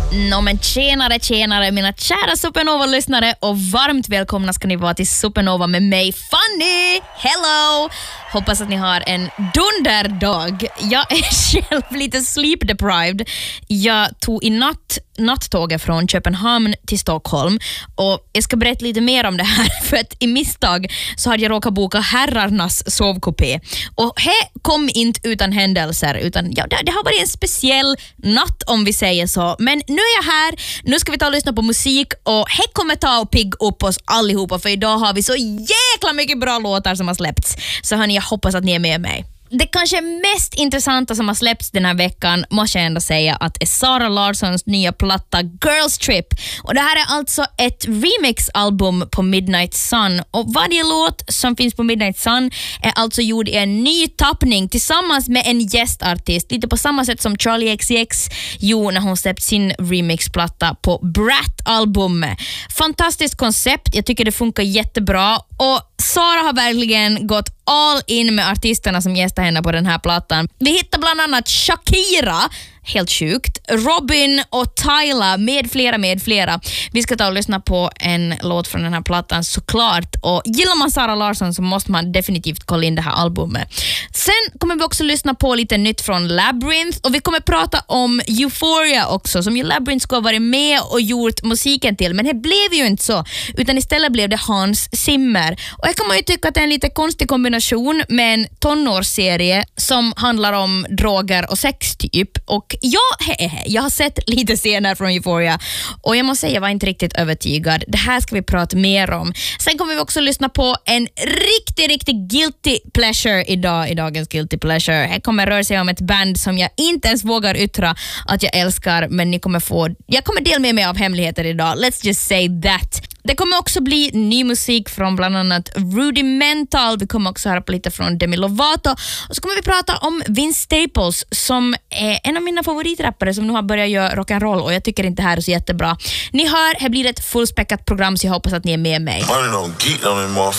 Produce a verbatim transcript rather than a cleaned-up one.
No men tjenare, tjenare mina kära Supernova-lyssnare och varmt välkomna ska ni vara till Supernova med mig, Fanny! Hello! Hoppas att ni har en dunderdag. Jag är själv lite sleep deprived. Jag tog i natt nattåget från Köpenhamn till Stockholm och jag ska berätta lite mer om det här för att i misstag så hade jag råkat boka herrarnas sovkupé och det kom inte utan händelser utan ja, det, det har varit en speciell natt om vi säger så, men nu är jag här, nu ska vi ta och lyssna på musik och det kommer ta och pigg upp oss allihopa för idag har vi så jäkla mycket bra låtar som har släppts, så hörni, jag hoppas att ni är med mig. Det kanske mest intressanta som har släppts den här veckan måste jag ändå säga att är Sara Larssons nya platta Girls Trip. Och det här är alltså ett remixalbum på Midnight Sun. Och varje låt som finns på Midnight Sun är alltså gjord i en ny tappning tillsammans med en gästartist. Lite på samma sätt som Charli X C X gjorde när hon släppte sin remixplatta på Brat-albumet. Fantastiskt koncept, jag tycker det funkar jättebra. Och Sara har verkligen gått all in med artisterna som gästar henne på den här plattan. Vi hittar bland annat Shakira, helt sjukt, Robin och Tyla med flera med flera. Vi ska ta och lyssna på en låt från den här plattan såklart, och gillar man Sara Larsson så måste man definitivt kolla in det här albumet. Sen kommer vi också lyssna på lite nytt från Labrinth och vi kommer prata om Euphoria också, som ju Labrinth ska ha varit med och gjort musiken till, men det blev ju inte så, utan istället blev det Hans Zimmer. Och jag kan man ju tycka att det är en lite konstig kombination med en tonårsserie som handlar om droger och sex typ. Och ja, he, he, jag har sett lite scener från Euphoria och jag måste säga jag var inte riktigt övertygad. Det här ska vi prata mer om. Sen kommer vi också lyssna på en riktigt, riktigt guilty pleasure idag, i dagens guilty pleasure. Här kommer röra sig om ett band som jag inte ens vågar yttra att jag älskar, men ni kommer få, jag kommer dela med mig av hemligheter idag. Let's just say that. Det kommer också bli ny musik från bland annat Rudimental. Vi kommer också höra på lite från Demi Lovato. Och så kommer vi prata om Vince Staples som är en av mina favoritrappare som nu har börjat göra rock'n'roll, och jag tycker inte det här är så jättebra. Ni hör, här blir ett fullspäckat program, så jag hoppas att ni är med mig.